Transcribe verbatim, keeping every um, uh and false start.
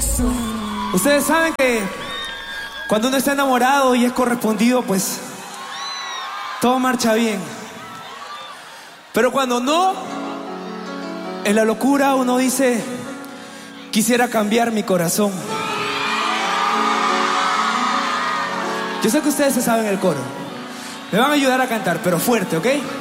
hermoso. Ustedes saben que cuando uno está enamorado y es correspondido, pues todo marcha bien. Pero cuando no, en la locura uno dice, quisiera cambiar mi corazón. Yo sé que ustedes se saben el coro. Me van a ayudar a cantar, pero fuerte, ¿ok?